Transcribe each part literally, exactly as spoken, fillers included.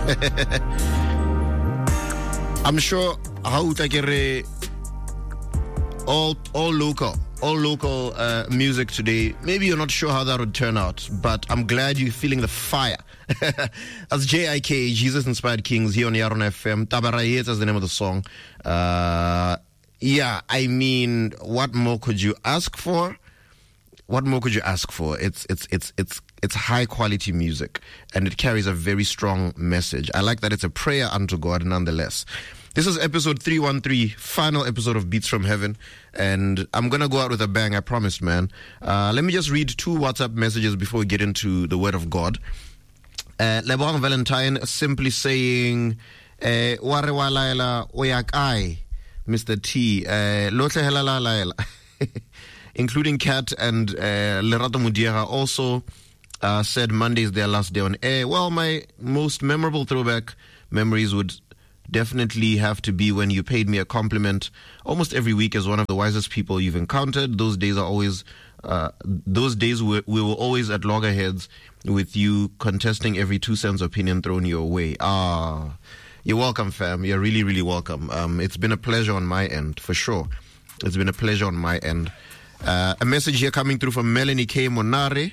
I'm sure how take all all local, all local uh, music today. Maybe you're not sure how that would turn out, but I'm glad you're feeling the fire. As J I K, Jesus Inspired Kings, here on Yaron F M. Tabarayet is the name of the song. Uh, yeah, I mean, what more could you ask for? What more could you ask for? It's it's it's it's it's high quality music, and it carries a very strong message. I like that it's a prayer unto God, nonetheless. This is episode three one three, final episode of Beats from Heaven, and I'm gonna go out with a bang. I promised, man. Uh, let me just read two WhatsApp messages before we get into the Word of God. Uh, Lebon Valentine simply saying, "Ware wa laila oyakai, Mister T, lotle helala laila." Including Kat and uh, Lerato Mudiera also uh, said Monday is their last day on air. Well, my most memorable throwback memories would definitely have to be when you paid me a compliment almost every week as one of the wisest people you've encountered. Those days are always, uh, those days we, we were always at loggerheads with you contesting every two cents opinion thrown your way. Ah, you're welcome, fam. You're really, really welcome. Um, it's been a pleasure on my end, for sure. It's been a pleasure on my end. Uh, a message here coming through from Melanie K. Monare.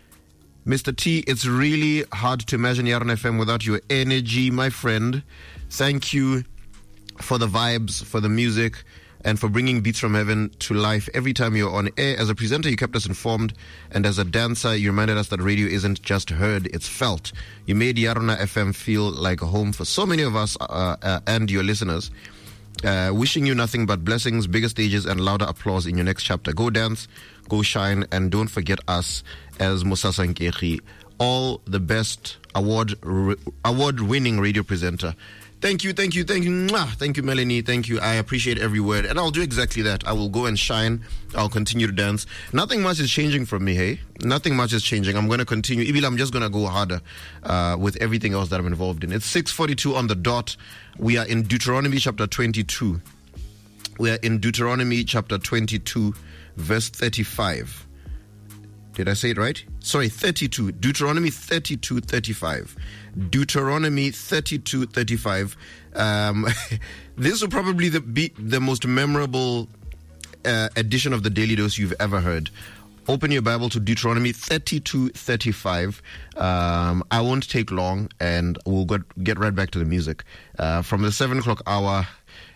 Mister T, it's really hard to imagine Yaron F M without your energy, my friend. Thank you for the vibes, for the music, and for bringing Beats from Heaven to life every time you're on air. As a presenter, you kept us informed, and as a dancer, you reminded us that radio isn't just heard, it's felt. You made Yaron F M feel like a home for so many of us uh, uh, and your listeners. Uh, wishing you nothing but blessings, bigger stages, and louder applause in your next chapter. Go dance, go shine, and don't forget us as Musasa Nkechi, all the best award re- award-winning radio presenter. Thank you, thank you, thank you. Mwah. Thank you, Melanie. Thank you. I appreciate every word. And I'll do exactly that. I will go and shine. I'll continue to dance. Nothing much is changing from me, hey? Nothing much is changing. I'm going to continue. Ibila, I'm just going to go harder uh, with everything else that I'm involved in. It's six forty-two on the dot. We are in Deuteronomy chapter twenty-two. We are in Deuteronomy chapter twenty-two, verse thirty-five. Did I say it right? Sorry, thirty-two. Deuteronomy thirty-two, thirty-five. Deuteronomy thirty-two, thirty-five. Um, this will probably the, be the most memorable uh, edition of the Daily Dose you've ever heard. Open your Bible to Deuteronomy thirty-two, thirty-five. Um, I won't take long, and we'll get, get right back to the music. Uh, from the seven o'clock hour,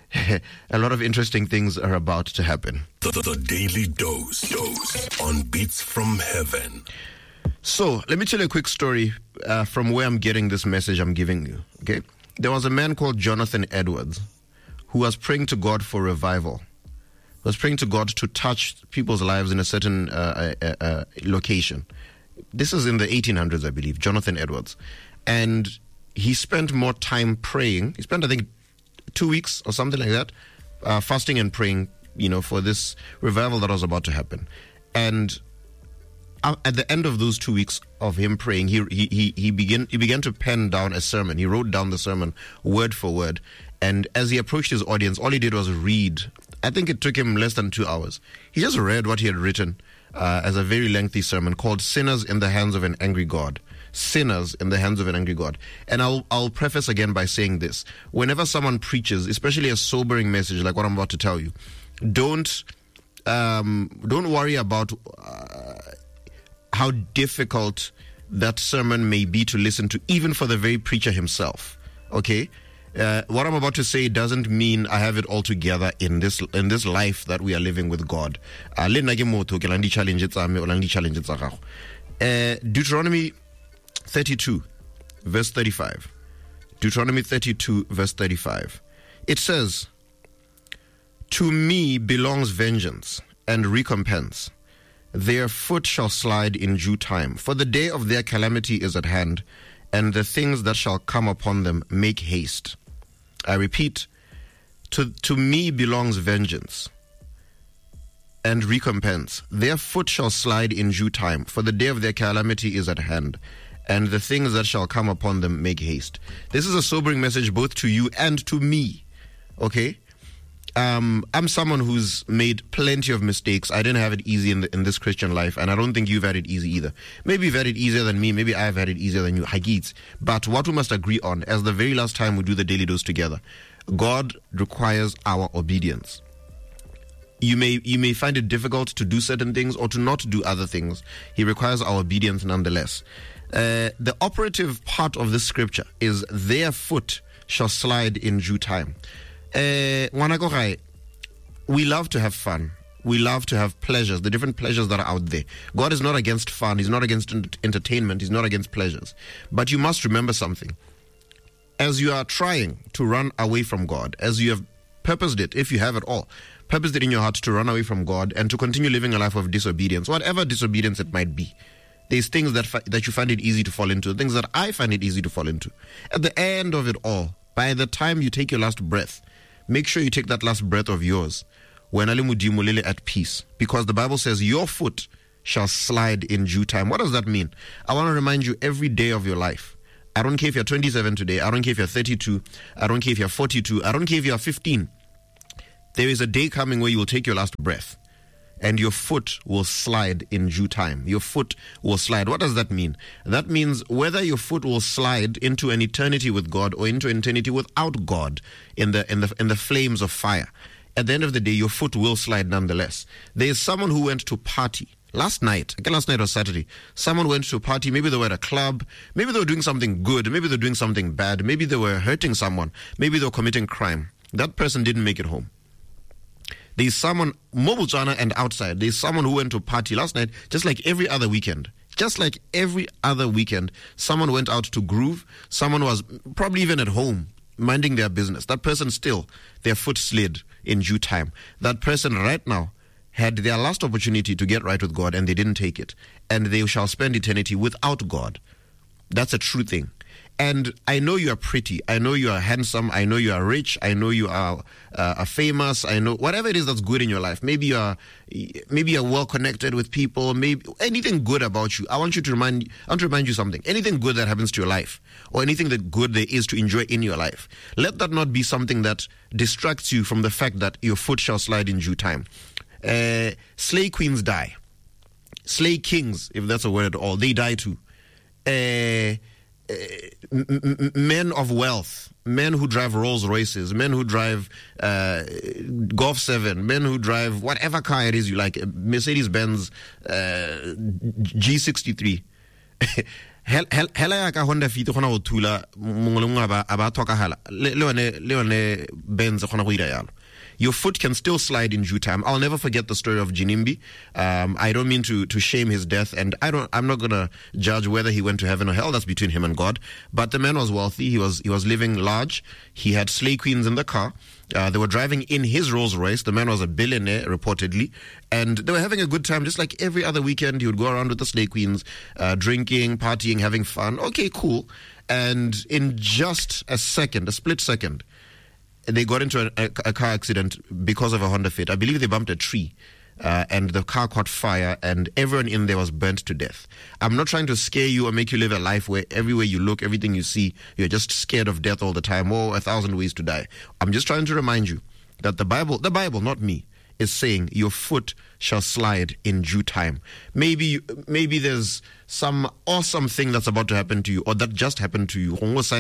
a lot of interesting things are about to happen. The, the, the Daily Dose, Dose on Beats from Heaven. So, let me tell you a quick story uh, from where I'm getting this message I'm giving you. Okay, there was a man called Jonathan Edwards who was praying to God for revival. He was praying to God to touch people's lives in a certain uh, uh, uh, location. This is in the eighteen hundreds, I believe, Jonathan Edwards. And he spent more time praying. He spent, I think, two weeks or something like that, uh, fasting and praying, you know, for this revival that was about to happen. And uh, at the end of those two weeks of him praying, he he he he began he began to pen down a sermon. He wrote down the sermon word for word. And as he approached his audience, all he did was read. I think it took him less than two hours. He just read what he had written uh, as a very lengthy sermon called "Sinners in the Hands of an Angry God." Sinners in the hands of an angry God. And I'll I'll preface again by saying this. Whenever someone preaches, especially a sobering message like what I'm about to tell you, don't um, don't worry about uh, how difficult that sermon may be to listen to, even for the very preacher himself. Okay? Uh, what I'm about to say doesn't mean I have it all together in this in this life that we are living with God. Uh, Deuteronomy thirty-two, verse thirty-five. Deuteronomy thirty-two, verse thirty-five. It says, "To me belongs vengeance and recompense. Their foot shall slide in due time, for the day of their calamity is at hand, and the things that shall come upon them make haste." I repeat, to, to me belongs vengeance and recompense. Their foot shall slide in due time, for the day of their calamity is at hand, and the things that shall come upon them make haste. This is a sobering message both to you and to me, okay? Um, I'm someone who's made plenty of mistakes. I didn't have it easy in the, in this Christian life, and I don't think you've had it easy either. Maybe you've had it easier than me. Maybe I've had it easier than you. Hagits. But what we must agree on, as the very last time we do the Daily Dose together, God requires our obedience. You may you may find it difficult to do certain things or to not do other things. He requires our obedience nonetheless. Uh, the operative part of this scripture is their foot shall slide in due time. Uh, we love to have fun. We love to have pleasures, the different pleasures that are out there. God is not against fun. He's not against entertainment. He's not against pleasures. But you must remember something. As you are trying to run away from God, as you have purposed it, if you have at all, purposed it in your heart to run away from God and to continue living a life of disobedience, whatever disobedience it might be, there's things that fi- that you find it easy to fall into, things that I find it easy to fall into. At the end of it all, by the time you take your last breath, make sure you take that last breath of yours when Ali Mudimulele at peace, because the Bible says your foot shall slide in due time. What does that mean? I want to remind you every day of your life. I don't care if you're twenty-seven today. I don't care if you're thirty-two. I don't care if you're forty-two. I don't care if you're fifteen. There is a day coming where you will take your last breath and your foot will slide in due time. Your foot will slide. What does that mean? That means whether your foot will slide into an eternity with God or into an eternity without God in the in the in the flames of fire. At the end of the day, your foot will slide nonetheless. There is someone who went to party last night. Again, last night or Saturday. Someone went to a party. Maybe they were at a club. Maybe they were doing something good. Maybe they were doing something bad. Maybe they were hurting someone. Maybe they were committing crime. That person didn't make it home. There's someone, Mobutswana and outside, there's someone who went to a party last night, just like every other weekend. Just like every other weekend, someone went out to groove. Someone was probably even at home, minding their business. That person still, their foot slid in due time. That person right now had their last opportunity to get right with God and they didn't take it. And they shall spend eternity without God. That's a true thing. And I know you are pretty. I know you are handsome. I know you are rich. I know you are uh, famous. I know whatever it is that's good in your life. Maybe you are, maybe you're well connected with people. Maybe anything good about you. I want you to remind. I want to remind you something. Anything good that happens to your life, or anything that good there is to enjoy in your life, let that not be something that distracts you from the fact that your foot shall slide in due time. Uh, slay queens die. Slay kings, if that's a word at all, they die too. Uh, Uh, m- men of wealth, men who drive Rolls Royces, men who drive uh, Golf seven, men who drive whatever car it is you like, Mercedes Benz uh, G sixty-three. Hela ya ka Honda Fit gona go thula mongwe le mongwe a ba tlhokagala le one le one Benz gona go ira yalo. Your foot can still slide in due time. I'll never forget the story of Jinimbi. Um, I don't mean to to shame his death, and I don't. I'm not gonna judge whether he went to heaven or hell. That's between him and God. But the man was wealthy. He was he was living large. He had slay queens in the car. Uh, they were driving in his Rolls Royce. The man was a billionaire, reportedly, and they were having a good time, just like every other weekend. He would go around with the slay queens, uh, drinking, partying, having fun. Okay, cool. And in just a second, a split second, they got into a, a, a car accident because of a Honda Fit. I believe they bumped a tree uh, and the car caught fire and everyone in there was burnt to death. I'm not trying to scare you or make you live a life where everywhere you look, everything you see, you're just scared of death all the time or a thousand ways to die. I'm just trying to remind you that the Bible, the Bible, not me, is saying your foot shall slide in due time. Maybe maybe there's some awesome thing that's about to happen to you or that just happened to you.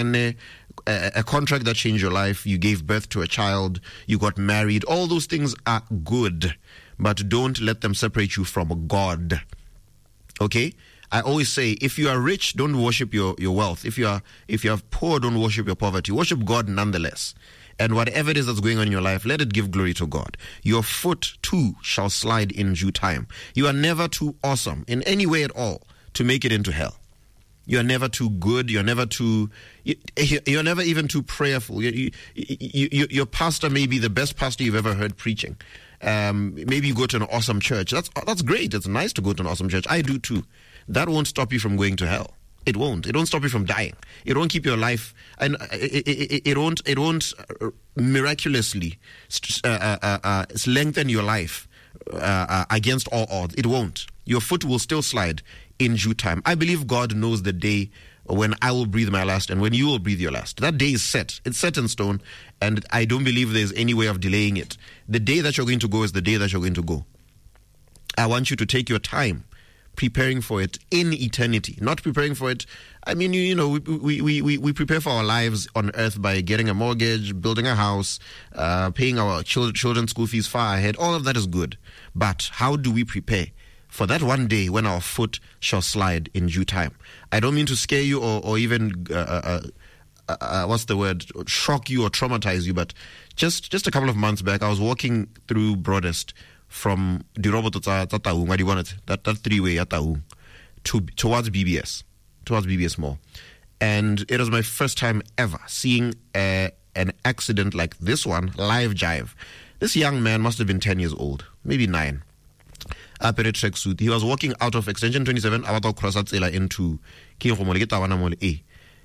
A, a contract that changed your life, you gave birth to a child, you got married. All those things are good, but don't let them separate you from God. Okay? I always say, if you are rich, don't worship your, your wealth. If you are if you are poor, don't worship your poverty. Worship God nonetheless. And whatever it is that's going on in your life, let it give glory to God. Your foot too shall slide in due time. You are never too awesome in any way at all to make it into hell. You're never too good. You're never too, you're never even too prayerful. You, you, you, your pastor may be the best pastor you've ever heard preaching. Um, maybe you go to an awesome church. That's, that's great. It's nice to go to an awesome church. I do too. That won't stop you from going to hell. It won't. It won't stop you from dying. It won't keep your life, and it, it, it won't. It won't miraculously uh, uh, uh, lengthen your life uh, uh, against all odds. It won't. Your foot will still slide in due time. I believe God knows the day when I will breathe my last and when you will breathe your last. That day is set. It's set in stone, and I don't believe there's any way of delaying it. The day that you're going to go is the day that you're going to go. I want you to take your time preparing for it in eternity, not preparing for it. I mean, you, you know, we, we, we, we prepare for our lives on earth by getting a mortgage, building a house, uh, paying our children, children's school fees far ahead. All of that is good. But how do we prepare for that one day when our foot shall slide in due time? I don't mean to scare you or, or even, uh, uh, uh, uh, what's the word, shock you or traumatize you, but just, just a couple of months back, I was walking through Broadest from Dirobo to Taung, that, that three-way at Taung, to, towards B B S, towards B B S Mall. And it was my first time ever seeing a, an accident like this one, live jive. This young man must have been ten years old, maybe nine. He was walking out of extension twenty-seven, about cross into the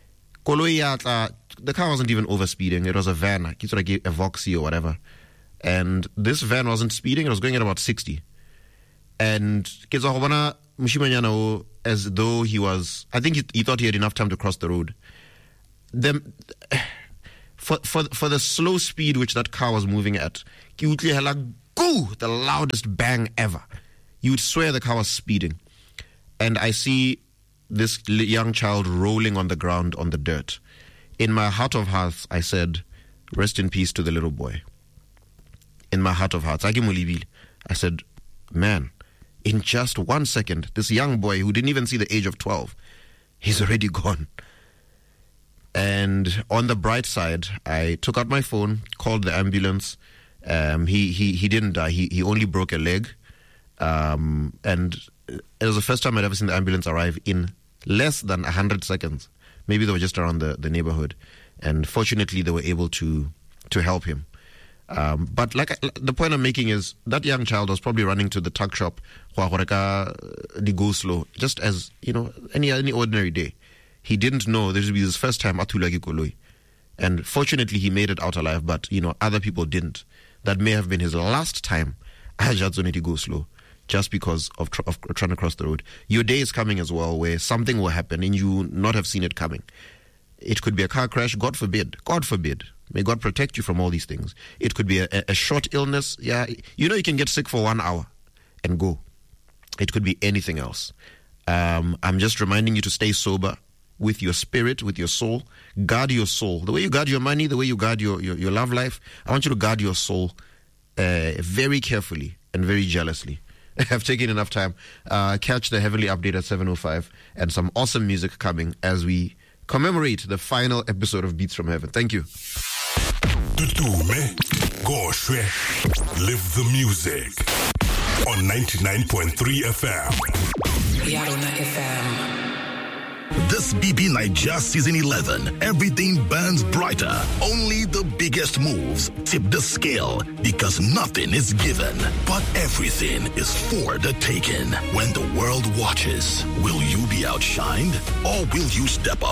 car wasn't even overspeeding. It was a van, like a Voxy or whatever. And this van wasn't speeding, it was going at about sixty. And as though he was, I think he, he thought he had enough time to cross the road. The, for, for, for the slow speed which that car was moving at, the loudest bang ever. You would swear the car was speeding. And I see this young child rolling on the ground on the dirt. In my heart of hearts, I said, rest in peace to the little boy. In my heart of hearts, I said, man, in just one second, this young boy who didn't even see the age of twelve, he's already gone. And on the bright side, I took out my phone, called the ambulance. Um, he, he, he didn't die. He, he only broke a leg. Um, and it was the first time I'd ever seen the ambulance arrive in less than one hundred seconds. Maybe they were just around the, the neighborhood. And fortunately, they were able to, to help him. Um, but like I, the point I'm making is that young child was probably running to the tuck shop, the go slow, just as, you know, any any ordinary day. He didn't know this would be his first time atulagi koloi. And fortunately, he made it out alive, but, you know, other people didn't. That may have been his last time to go slow, just because of, tr- of trying to cross the road. Your day is coming as well, where something will happen and you not have seen it coming. It could be a car crash, God forbid, God forbid. May God protect you from all these things. It could be a, a short illness. Yeah, you know you can get sick for one hour and go. It could be anything else. Um, I'm just reminding you to stay sober with your spirit, with your soul. Guard your soul. The way you guard your money, the way you guard your, your, your love life, I want you to guard your soul uh, very carefully and very jealously. I've taken enough time. Uh, catch the Heavenly Update at seven oh five and some awesome music coming as we commemorate the final episode of Beats from Heaven. Thank you. Tutume, Goshwe, live the music on ninety-nine point three F M. Yarona F M. This B B Niger Season eleven, everything burns brighter. Only the biggest moves tip the scale because nothing is given, but everything is for the taking. When the world watches, will you be outshined or will you step up